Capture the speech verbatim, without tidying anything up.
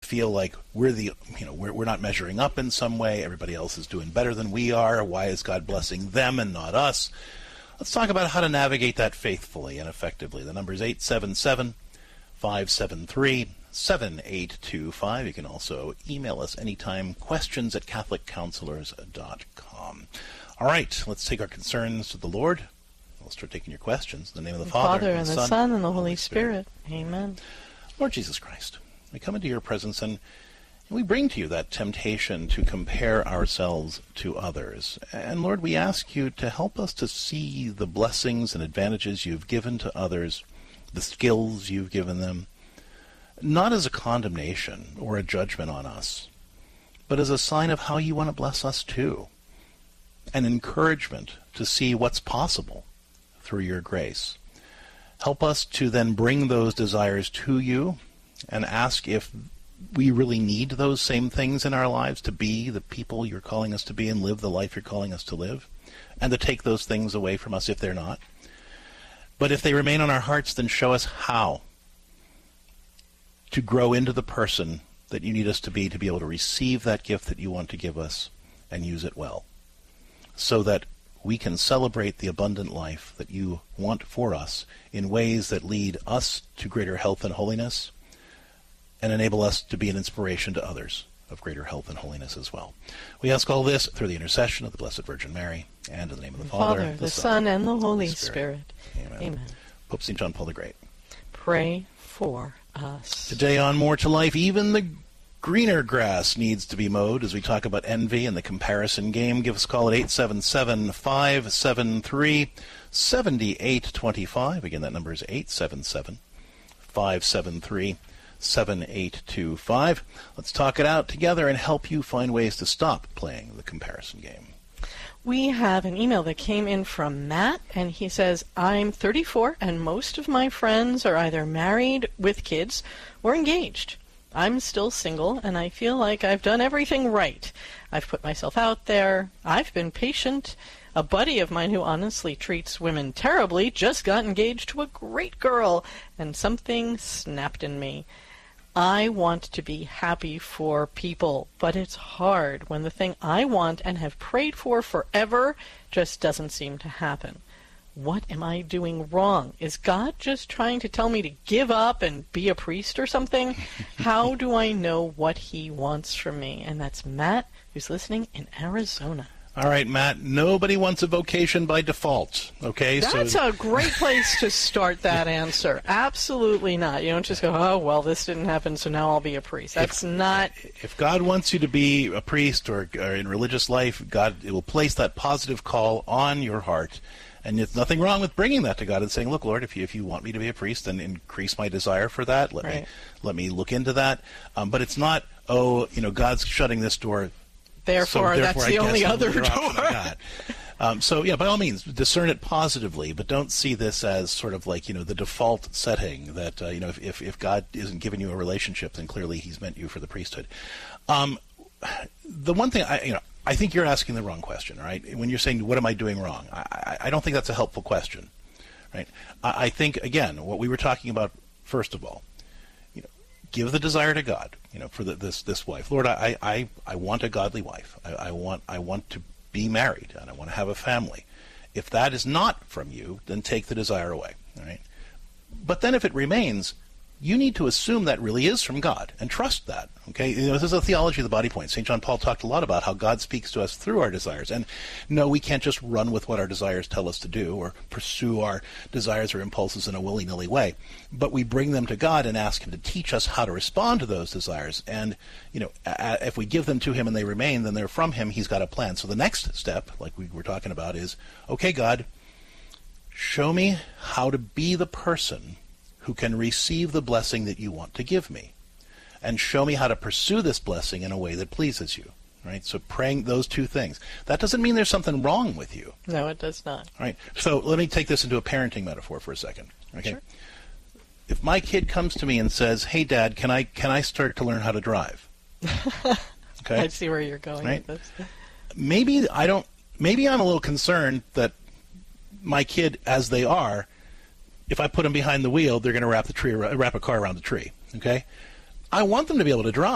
feel like we're the, you know, we're, we're not measuring up in some way. Everybody else is doing better than we are. Why is God blessing them and not us? Let's talk about how to navigate that faithfully and effectively. The number is eight seven seven, five seven three, seven eight two five. You can also email us anytime, questions at catholic counselors dot com. All right, let's take our concerns to the Lord. We'll start taking your questions. In the name of the, the Father, Father, and the Son, Son and the Holy Spirit. Spirit. Amen. Lord Jesus Christ, we come into your presence and we bring to you that temptation to compare ourselves to others. And Lord, we ask you to help us to see the blessings and advantages you've given to others, the skills you've given them, not as a condemnation or a judgment on us, but as a sign of how you want to bless us too. An encouragement to see what's possible through your grace. Help us to then bring those desires to you and ask if we really need those same things in our lives to be the people you're calling us to be and live the life you're calling us to live, and to take those things away from us if they're not. But if they remain on our hearts, then show us how to grow into the person that you need us to be to be able to receive that gift that you want to give us and use it well, so that we can celebrate the abundant life that you want for us in ways that lead us to greater health and holiness and enable us to be an inspiration to others of greater health and holiness as well. We ask all this through the intercession of the Blessed Virgin Mary, and in the name of the Father, Father, the, the Son, Son, and the Holy Spirit. Spirit. Amen. Amen. Pope Saint John Paul the Great. Pray for us. Today on More to Life, even the greener grass needs to be mowed as we talk about envy and the comparison game. Give us a call at eight seven seven, five seven three, seven eight two five. Again, that number is eight seven seven, five seven three, seven eight two five. Let's talk it out together and help you find ways to stop playing the comparison game. We have an email that came in from Matt, and he says, I'm thirty-four, and most of my friends are either married with kids or engaged. I'm still single, and I feel like I've done everything right. I've put myself out there. I've been patient. A buddy of mine who honestly treats women terribly just got engaged to a great girl, and something snapped in me. I want to be happy for people, but it's hard when the thing I want and have prayed for forever just doesn't seem to happen. What am I doing wrong? Is God just trying to tell me to give up and be a priest or something? How do I know what he wants from me? And that's Matt, who's listening in Arizona. All right, Matt, nobody wants a vocation by default, okay? That's so... a great place to start that answer. Absolutely not. You don't just go, oh, well, this didn't happen, so now I'll be a priest. That's if, not... If God wants you to be a priest or, or in religious life, God it will place that positive call on your heart. And there's nothing wrong with bringing that to God and saying, look, Lord, if you if you want me to be a priest, then increase my desire for that. Let right. me let me look into that. Um, but it's not, oh, you know, God's shutting this door. Therefore, so, therefore that's I the only I'm other the door. um, so, yeah, by all means, discern it positively, but don't see this as sort of like, you know, the default setting that, uh, you know, if, if, if God isn't giving you a relationship, then clearly he's meant you for the priesthood. Um, the one thing, I, you know, I think you're asking the wrong question, right? When you're saying, what am I doing wrong? I, I, I don't think that's a helpful question, right? I, I think, again, what we were talking about, first of all, you know, give the desire to God, you know, for the, this this wife. Lord, I, I, I want a godly wife. I, I want I want to be married, and I want to have a family. If that is not from you, then take the desire away, all right? But then if it remains, you need to assume that really is from God and trust that, okay? You know, this is a theology of the body point. Saint John Paul talked a lot about how God speaks to us through our desires. And no, we can't just run with what our desires tell us to do or pursue our desires or impulses in a willy-nilly way. But we bring them to God and ask him to teach us how to respond to those desires. And, you know, if we give them to him and they remain, then they're from him. He's got a plan. So the next step, like we were talking about, is, okay, God, show me how to be the person who can receive the blessing that you want to give me, and show me how to pursue this blessing in a way that pleases you, right? So praying those two things. That doesn't mean there's something wrong with you. No, it does not. All right. So let me take this into a parenting metaphor for a second, okay? Sure. If my kid comes to me and says, hey, Dad, can I can I start to learn how to drive? Okay. I see where you're going right? with this. Maybe I don't, maybe I'm a little concerned that my kid, as they are, if I put them behind the wheel, they're going to wrap the tree, wrap a car around the tree. Okay, I want them to be able to drive.